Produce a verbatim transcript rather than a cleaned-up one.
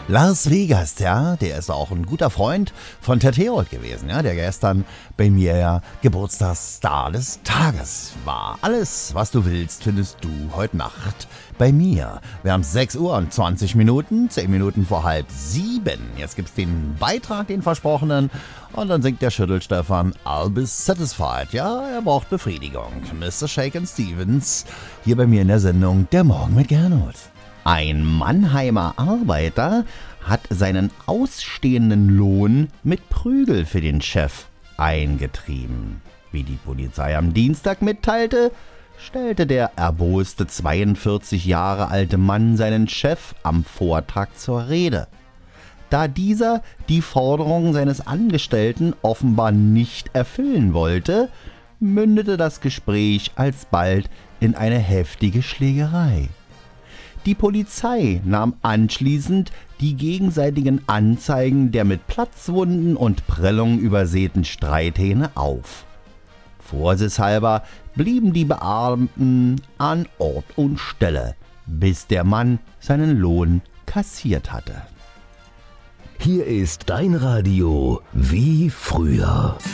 Las Vegas, ja, der ist auch ein guter Freund von Ted Herold gewesen, ja, der gestern bei mir ja Geburtstagsstar des Tages war. Alles, was du willst, findest du heute Nacht bei mir. Wir haben sechs Uhr und zwanzig Minuten, zehn Minuten vor halb sieben. Jetzt gibt's den Beitrag, den versprochenen, und dann singt der Schüttelstefan I'll be satisfied. Ja, er braucht Befriedigung. Mister Shakin' Stevens, hier bei mir in der Sendung Der Morgen mit Gernot. Ein Mannheimer Arbeiter hat seinen ausstehenden Lohn mit Prügel für den Chef eingetrieben. Wie die Polizei am Dienstag mitteilte, stellte der erboste zweiundvierzig Jahre alte Mann seinen Chef am Vortag zur Rede. Da dieser die Forderungen seines Angestellten offenbar nicht erfüllen wollte, mündete das Gespräch alsbald in eine heftige Schlägerei. Die Polizei nahm anschließend die gegenseitigen Anzeigen der mit Platzwunden und Prellungen übersäten Streithähne auf. Vorsichtshalber blieben die Beamten an Ort und Stelle, bis der Mann seinen Lohn kassiert hatte. Hier ist dein Radio wie früher.